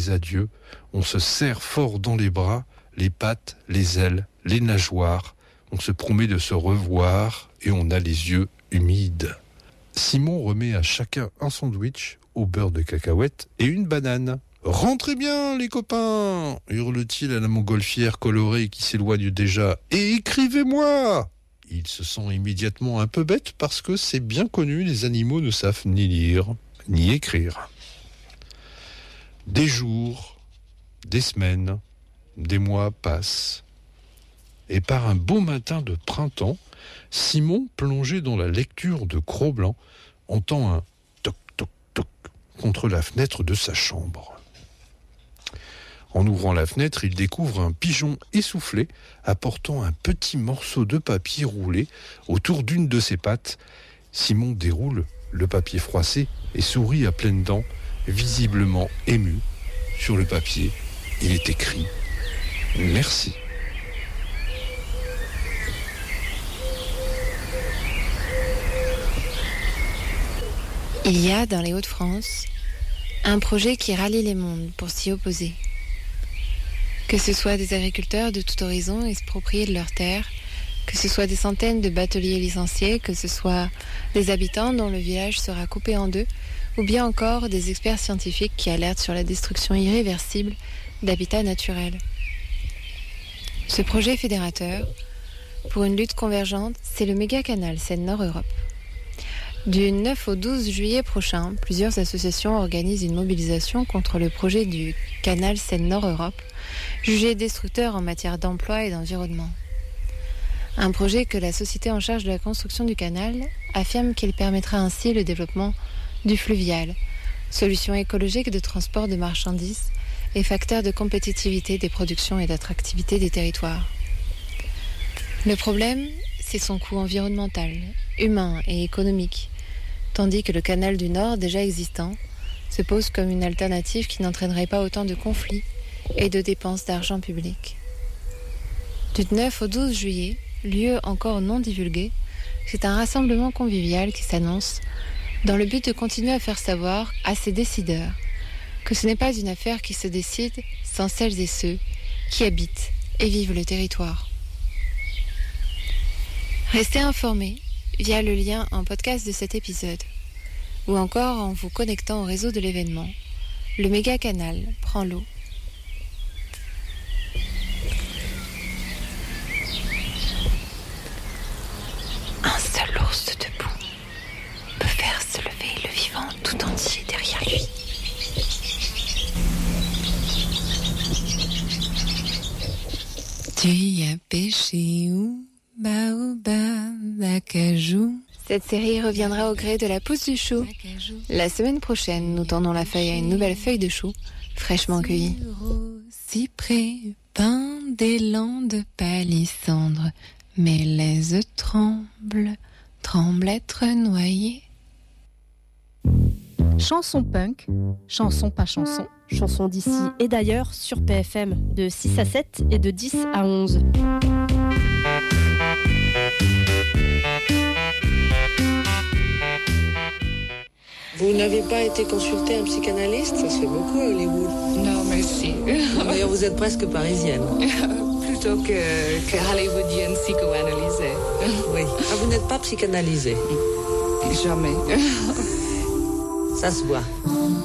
des adieux, on se serre fort dans les bras, les pattes, les ailes, les nageoires. On se promet de se revoir et on a les yeux humides. Simon remet à chacun un sandwich au beurre de cacahuète et une banane. « Rentrez bien, les copains !» hurle-t-il à la montgolfière colorée qui s'éloigne déjà. « Et écrivez-moi !» Il se sent immédiatement un peu bête parce que c'est bien connu, les animaux ne savent ni lire, ni écrire. Des jours, des semaines, des mois passent. Et par un beau matin de printemps, Simon, plongé dans la lecture de Cro-Blanc, entend un toc-toc-toc contre la fenêtre de sa chambre. En ouvrant la fenêtre, il découvre un pigeon essoufflé apportant un petit morceau de papier roulé autour d'une de ses pattes. Simon déroule le papier froissé et sourit à pleines dents, visiblement ému. Sur le papier, il est écrit « Merci ». Il y a dans les Hauts-de-France un projet qui rallie les mondes pour s'y opposer. Que ce soit des agriculteurs de tout horizon expropriés de leurs terres, que ce soit des centaines de bateliers licenciés, que ce soit des habitants dont le village sera coupé en deux, ou bien encore des experts scientifiques qui alertent sur la destruction irréversible d'habitats naturels. Ce projet fédérateur, pour une lutte convergente, c'est le méga-canal Seine-Nord-Europe. Du 9 au 12 juillet prochain, plusieurs associations organisent une mobilisation contre le projet du canal Seine-Nord-Europe, jugé destructeur en matière d'emploi et d'environnement. Un projet que la société en charge de la construction du canal affirme qu'il permettra ainsi le développement du fluvial, solution écologique de transport de marchandises et facteur de compétitivité des productions et d'attractivité des territoires. Le problème, c'est son coût environnemental, humain et économique, tandis que le canal du Nord, déjà existant, se pose comme une alternative qui n'entraînerait pas autant de conflits et de dépenses d'argent public. Du 9 au 12 juillet, lieu encore non divulgué, c'est un rassemblement convivial qui s'annonce dans le but de continuer à faire savoir à ces décideurs que ce n'est pas une affaire qui se décide sans celles et ceux qui habitent et vivent le territoire. Restez informés via le lien en podcast de cet épisode ou encore en vous connectant au réseau de l'événement. Le méga canal prend l'eau. Un seul ours debout peut faire se lever le vivant tout entier derrière lui. Tu as pêché où? Baobab, acajou. Cette série reviendra au gré de la pousse du chou. La semaine prochaine, nous tendons la feuille à une nouvelle feuille de chou, fraîchement cueillie. Cyprès, pin d'élan de palissandre, mélèze tremble être noyé. Chanson punk, chanson pas chanson, chanson d'ici et d'ailleurs sur PFM de 6 à 7 et de 10 à 11. Vous n'avez pas été consulté un psychanalyste? Ça se fait beaucoup à Hollywood. Non, merci. D'ailleurs, vous êtes presque parisienne. Plutôt que hollywoodienne psychoanalysée. Oui. Ah, vous n'êtes pas psychanalysée? Jamais. Ça se voit.